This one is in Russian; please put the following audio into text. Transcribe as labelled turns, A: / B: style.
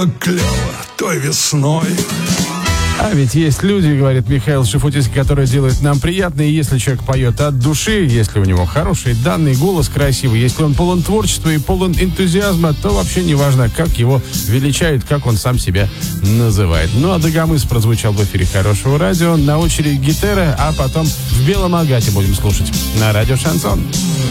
A: было клево той весной.
B: А ведь есть люди, говорит Михаил Шуфутинский, которые делают нам приятно, и если человек поет от души, если у него хороший данный голос красивый, если он полон творчества и полон энтузиазма, то вообще не важно, как его величают, как он сам себя называет. Ну а Дагомыс прозвучал в эфире Хорошего радио, на очереди гитара, а потом в Белом Агате будем слушать на радио Шансон.